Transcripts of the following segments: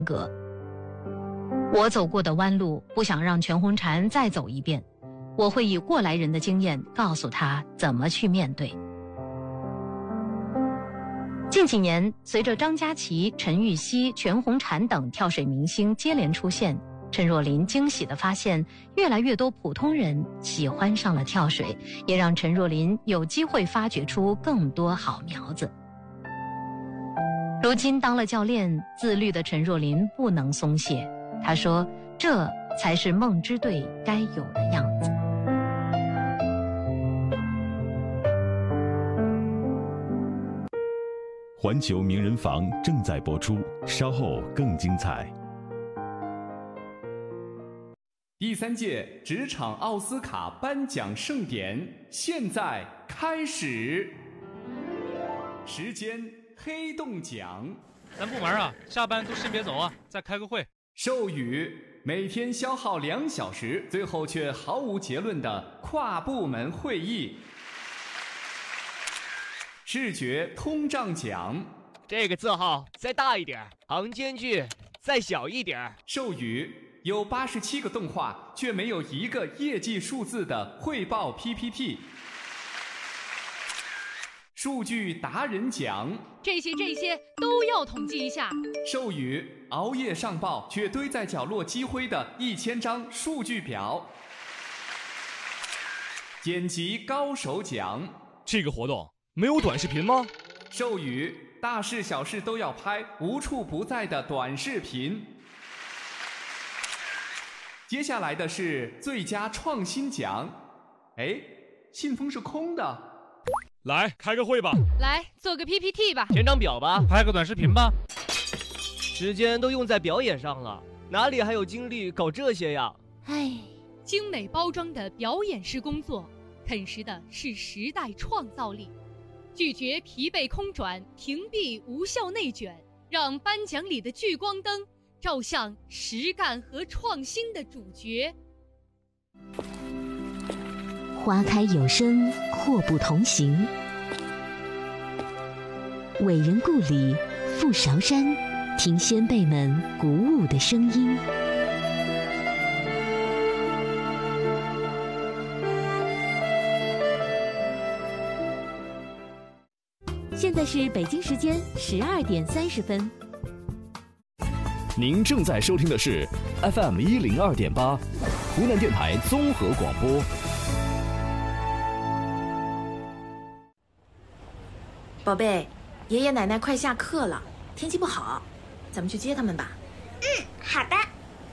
格。我走过的弯路，不想让全红婵再走一遍，我会以过来人的经验告诉他怎么去面对。近几年，随着张佳琪、陈芋汐、全红婵等跳水明星接连出现，陈若琳惊喜地发现，越来越多普通人喜欢上了跳水，也让陈若琳有机会发掘出更多好苗子。如今当了教练，自律的陈若琳不能松懈。她说：“这才是梦之队该有的样子。” 环球名人房正在播出，稍后更精彩。 第3届职场奥斯卡颁奖盛典现在开始，时间黑洞奖。 咱部门啊，下班都先别走啊，再开个会。 授予每天消耗2小时，最后却毫无结论的跨部门会议。视觉通胀奖， 这个字号再大一点，行间距再小一点。 授予有87个动画却没有一个业绩数字的汇报 PPT。数据达人奖， 这些都要统计一下。 授予熬夜上报却堆在角落积灰的1000张数据表。剪辑高手奖， 这个活动没有短视频吗？ 授予大事小事都要拍，无处不在的短视频。接下来的是最佳创新奖。哎，信封是空的。 来开个会吧， 来做个 PPT 吧， 填张表吧， 拍个短视频吧。 时间都用在表演上了，哪里还有精力搞这些呀？ 唉，精美包装的表演式工作，啃食的是时代创造力。拒绝疲惫空转，屏蔽无效内卷，让颁奖里的聚光灯照向实干和创新的主角。 花开有声，祸不同行。伟人故里，富韶山，听先辈们鼓舞的声音。现在是北京时间12点30分。 您正在收听的是 FM 102.8，湖南电台综合广播。 宝贝，爷爷奶奶快下课了，天气不好，咱们去接他们吧。 好的。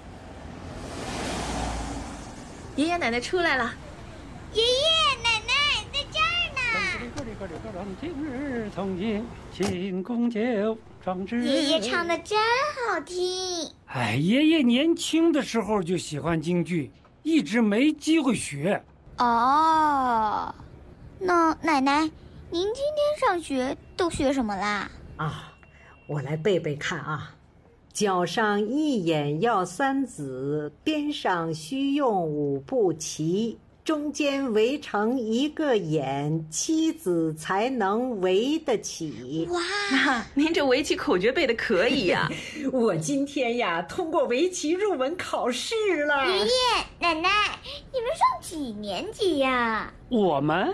爷爷奶奶出来了。 爷爷奶奶在这儿呢。 今日从迎庆功酒，壮志。 爷爷唱的真好听。 哎，爷爷年轻的时候就喜欢京剧，一直没机会学。 哦，那奶奶，您今天上学都学什么啦？ 啊，我来背背看啊。脚上一眼要3子，边上须用5步齐，中间围成一个眼，7子才能围得起。 哇，那您这围棋口诀背得可以呀！ 我今天呀通过围棋入门考试了。 爷爷奶奶，你们上几年级呀？ 我们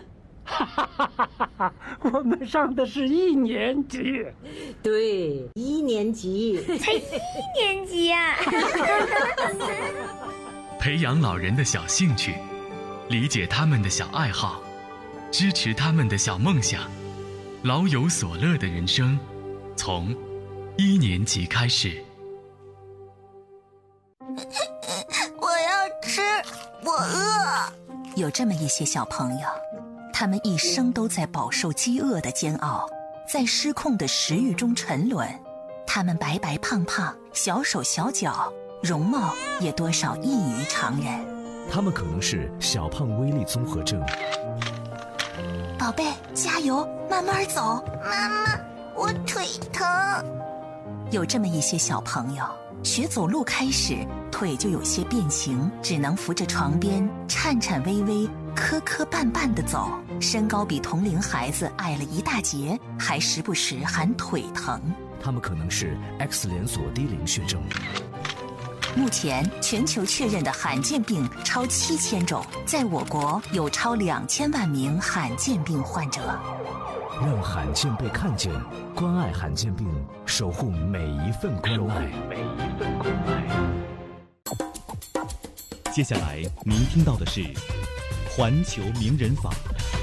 我们上的是1年级。 对，1年级。 才1年级呀！ 培养老人的小兴趣，理解他们的小爱好，支持他们的小梦想，老有所乐的人生，从1年级开始。 我要吃，我饿。 有这么一些小朋友，他们一生都在饱受饥饿的煎熬，在失控的食欲中沉沦。他们白白胖胖，小手小脚，容貌也多少异于常人。 他们可能是小胖威力综合症。 宝贝，加油，慢慢走。 妈妈，我腿疼。 有这么一些小朋友，学走路开始，腿就有些变形，只能扶着床边，颤颤巍巍，磕磕绊绊地走，身高比同龄孩子矮了1大截，还时不时喊腿疼。 他们可能是 X 连锁低龄血症。 目前全球确认的罕见病超7000种，在我国有超2000万名罕见病患者。 让罕见被看见，关爱罕见病，守护每一份关爱。 接下来您听到的是环球名人坊。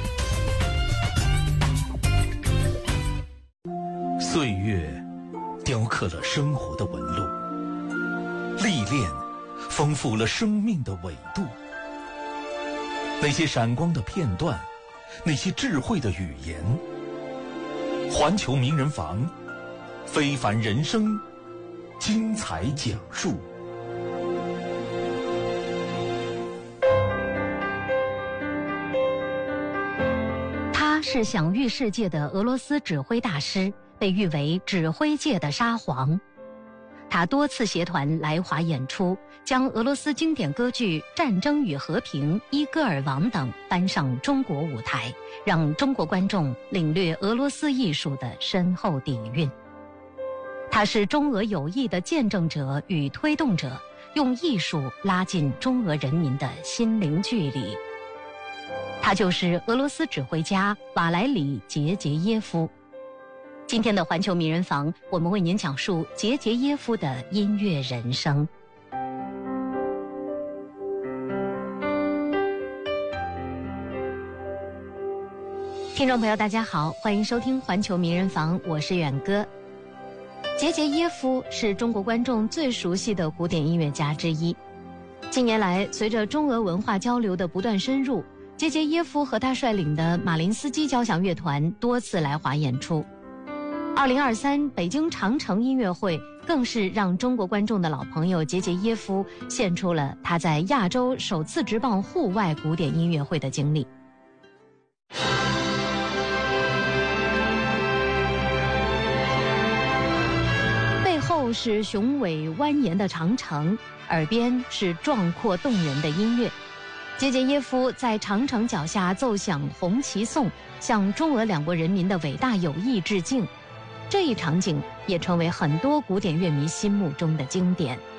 岁月雕刻了生活的纹路，历练丰富了生命的纬度。那些闪光的片段，那些智慧的语言，环球名人坊，非凡人生，精彩讲述。 他是享誉世界的俄罗斯指挥大师，被誉为指挥界的沙皇。他多次携团来华演出，将俄罗斯经典歌剧《战争与和平》《伊戈尔王》等搬上中国舞台，让中国观众领略俄罗斯艺术的深厚底蕴。他是中俄友谊的见证者与推动者，用艺术拉近中俄人民的心灵距离。他就是俄罗斯指挥家瓦莱里·杰杰耶夫。今天的环球名人坊，我们为您讲述杰杰耶夫的音乐人生。听众朋友大家好，欢迎收听环球名人坊，我是远哥。杰杰耶夫是中国观众最熟悉的古典音乐家之一。近年来，随着中俄文化交流的不断深入，杰杰耶夫和他率领的马林斯基交响乐团多次来华演出。2023北京长城音乐会更是让中国观众的老朋友杰杰耶夫献出了他在亚洲首次执棒户外古典音乐会的经历。背后是雄伟蜿蜒的长城，耳边是壮阔动人的音乐。杰杰耶夫在长城脚下奏响红旗颂，向中俄两国人民的伟大友谊致敬。这一场景也成为很多古典乐迷心目中的经典。